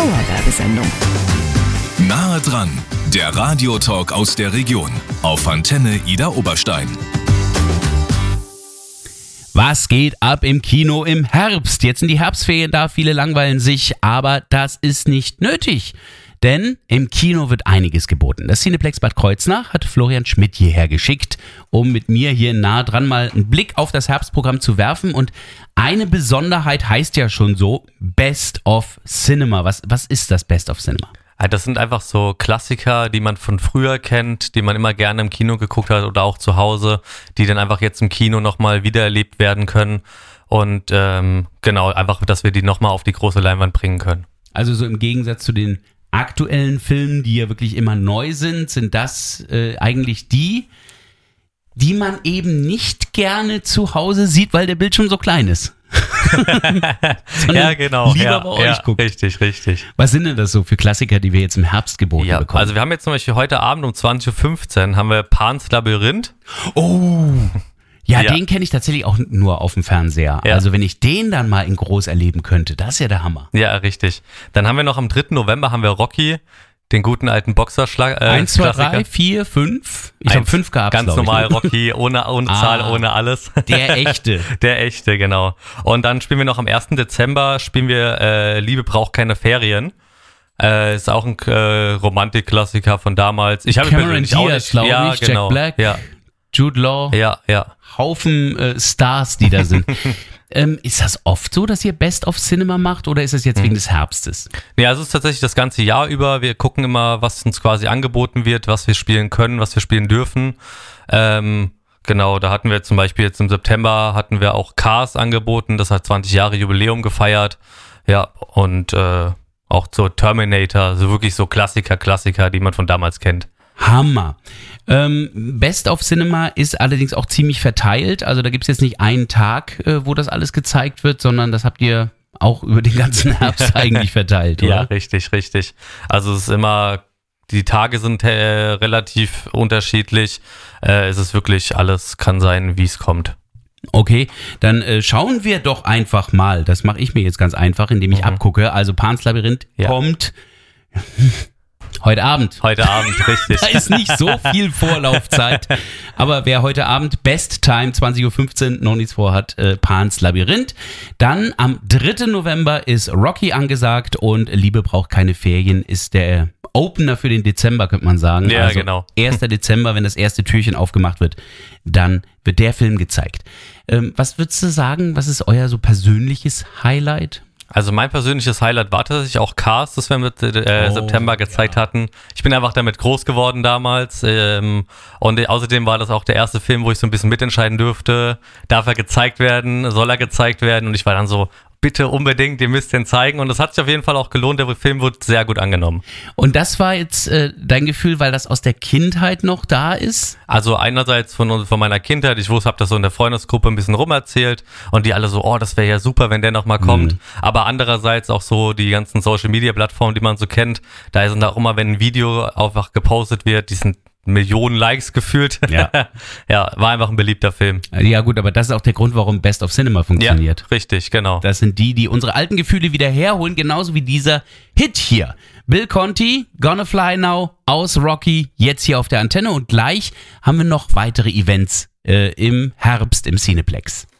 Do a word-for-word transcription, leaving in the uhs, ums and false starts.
Dauerwerbesendung. Nahe dran, der Radiotalk aus der Region auf Antenne Idar Oberstein. Was geht ab im Kino im Herbst? Jetzt sind die Herbstferien da, viele langweilen sich, aber das ist nicht nötig. Denn im Kino wird einiges geboten. Das Cineplex Bad Kreuznach hat Florian Schmidt hierher geschickt, um mit mir hier nah dran mal einen Blick auf das Herbstprogramm zu werfen. Und eine Besonderheit heißt ja schon so, Best of Cinema. Was, was ist das Best of Cinema? Das sind einfach so Klassiker, die man von früher kennt, die man immer gerne im Kino geguckt hat oder auch zu Hause, die dann einfach jetzt im Kino nochmal wiedererlebt werden können. Und ähm, genau, einfach, dass wir die nochmal auf die große Leinwand bringen können. Also so im Gegensatz zu den aktuellen Filmen, die ja wirklich immer neu sind, sind das äh, eigentlich die, die man eben nicht gerne zu Hause sieht, weil der Bildschirm so klein ist. Ja, genau. Lieber ja, bei ja, euch gucken. Richtig, richtig. Was sind denn das so für Klassiker, die wir jetzt im Herbst geboten Ja, bekommen? also wir haben jetzt zum Beispiel heute Abend um zwanzig Uhr fünfzehn haben wir Pans Labyrinth. Oh, ja, Ja. den kenne ich tatsächlich auch nur auf dem Fernseher. Ja. Also wenn ich den dann mal in groß erleben könnte, das ist ja der Hammer. Ja, richtig. Dann haben wir noch am dritten November haben wir Rocky, den guten alten Boxerschlag. Äh, Eins, zwei, Klassiker. drei, vier, fünf. Ich habe Eins. fünf gehabt. Ganz glaub ich. normal Rocky, ohne, ohne Ah. Zahl, ohne alles. Der echte. Der echte, genau. Und dann spielen wir noch am ersten Dezember, spielen wir äh, Liebe braucht keine Ferien. Äh, ist auch ein äh, Romantikklassiker von damals. Ich habe ihn Cameron persönlich auch Diaz, nicht- glaube ja, ich, genau. Jack Black, Ja, Jude Law, ja, ja. Haufen äh, Stars, die da sind. ähm, ist das oft so, dass ihr Best of Cinema macht oder ist es jetzt wegen des Herbstes? Nee, also es ist tatsächlich das ganze Jahr über. Wir gucken immer, was uns quasi angeboten wird, was wir spielen können, was wir spielen dürfen. Ähm, genau, da hatten wir zum Beispiel jetzt im September hatten wir auch Cars angeboten. Das hat zwanzig Jahre Jubiläum gefeiert. Ja, und äh, auch so Terminator, so wirklich so Klassiker, Klassiker, die man von damals kennt. Hammer. Ähm, Best of Cinema ist allerdings auch ziemlich verteilt. Also da gibt es jetzt nicht einen Tag, äh, wo das alles gezeigt wird, sondern das habt ihr auch über den ganzen Herbst eigentlich verteilt, oder? Ja, richtig, richtig. Also es ist immer, die Tage sind äh, relativ unterschiedlich. Äh, es ist wirklich, alles kann sein, wie es kommt. Okay, dann äh, schauen wir doch einfach mal. Das mache ich mir jetzt ganz einfach, indem ich Mhm. abgucke. Also Pans Labyrinth Ja. kommt heute Abend. Heute Abend, richtig. Da ist nicht so viel Vorlaufzeit. Aber wer heute Abend Best Time zwanzig Uhr fünfzehn noch nichts vorhat, äh, Pans Labyrinth. Dann am dritten November ist Rocky angesagt und Liebe braucht keine Ferien ist der Opener für den Dezember, könnte man sagen. Ja, also genau. erster Dezember, wenn das erste Türchen aufgemacht wird, dann wird der Film gezeigt. Ähm, was würdest du sagen, was ist euer so persönliches Highlight? Also mein persönliches Highlight war tatsächlich auch Cars, das wir mit äh, Oh, September gezeigt ja. hatten. Ich bin einfach damit groß geworden damals ähm, und außerdem war das auch der erste Film, wo ich so ein bisschen mitentscheiden durfte. Darf er gezeigt werden? Soll er gezeigt werden? Und ich war dann so, bitte unbedingt, ihr müsst den zeigen. Und das hat sich auf jeden Fall auch gelohnt. Der Film wurde sehr gut angenommen. Und das war jetzt äh, dein Gefühl, weil das aus der Kindheit noch da ist? Also einerseits von, von meiner Kindheit, ich wusste, habe das so in der Freundesgruppe ein bisschen rumerzählt und die alle so, oh, das wäre ja super, wenn der nochmal kommt. Mhm. Aber andererseits auch so die ganzen Social-Media-Plattformen, die man so kennt, da sind auch immer, wenn ein Video einfach gepostet wird, die sind Millionen Likes gefühlt. Ja. Ja, war einfach ein beliebter Film. Ja gut, aber das ist auch der Grund, warum Best of Cinema funktioniert. Ja, richtig, genau. Das sind die, die unsere alten Gefühle wieder herholen, genauso wie dieser Hit hier. Bill Conti, Gonna Fly Now, aus Rocky, jetzt hier auf der Antenne und gleich haben wir noch weitere Events äh, im Herbst im Cineplex.